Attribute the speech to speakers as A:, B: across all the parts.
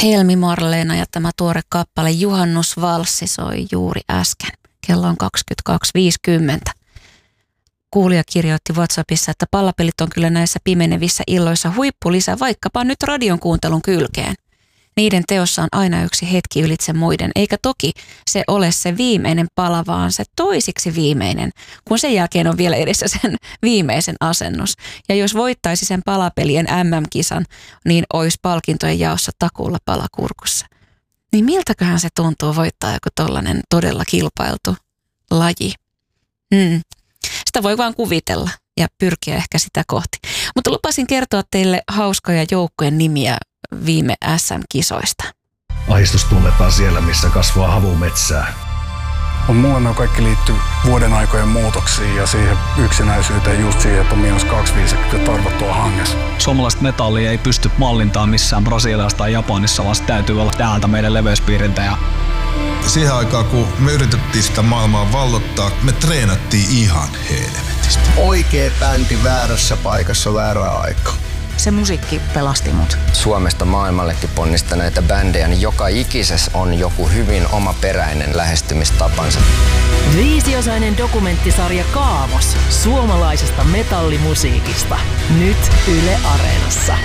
A: Helmi Marleena ja tämä tuore kappale Juhannusvalssi soi juuri äsken. Kello on 22.50. Kuulija kirjoitti WhatsAppissa, että pallapelit on kyllä näissä pimenevissä illoissa huippulisä vaikkapa nyt radion kuuntelun kylkeen. Niiden teossa on aina yksi hetki ylitse muiden, eikä toki se ole se viimeinen pala, vaan se toisiksi viimeinen, kun sen jälkeen on vielä edessä sen viimeisen asennus. Ja jos voittaisi sen palapelien MM-kisan, niin olisi palkintojen jaossa takuulla palakurkussa. Niin miltäköhän se tuntuu voittaa joku tollainen todella kilpailtu laji? Sitä voi vaan kuvitella ja pyrkiä ehkä sitä kohti. Mutta lupasin kertoa teille hauskoja joukkojen nimiä viime SM-kisoista.
B: Ahdistus tunnetaan siellä, missä kasvaa havumetsää.
C: Mulla nämä kaikki liittyy vuoden aikojen muutoksiin ja siihen yksinäisyyteen, just siihen, että on -25 ja tarvottua hangessa.
D: Suomalaista metallia ei pysty mallintaan missään Brasiliassa tai Japanissa, vaan se täytyy olla täältä meidän leveyspiiriltä.
E: Siihen aikaan, kun me yritettiin sitä maailmaa vallottaa, me treenattiin ihan helvetistä.
F: Oikea bändi väärässä paikassa väärää aikaa.
G: Se musiikki pelasti mut.
H: Suomesta maailmallekin ponnistaneita bändejä, niin joka ikisessä on joku hyvin omaperäinen lähestymistapansa.
G: 5-osainen dokumenttisarja Kaavos suomalaisesta metallimusiikista. Nyt Yle Areenassa.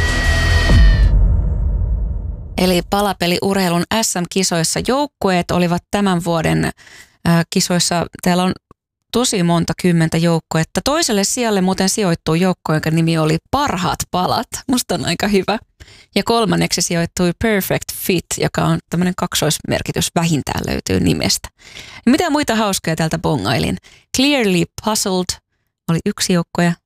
A: Eli palapeliurheilun SM-kisoissa joukkueet olivat tämän vuoden kisoissa. Täällä on tosi monta kymmentä joukkuetta. Toiselle sijalle muuten sijoittui joukko, jonka nimi oli Parhaat palat. Musta on aika hyvä. Ja kolmanneksi sijoittui Perfect Fit, joka on tämmöinen kaksoismerkitys vähintään löytyy nimestä. Ja mitä muita hauskoja täältä bongailin? Clearly Puzzled oli yksi joukkue.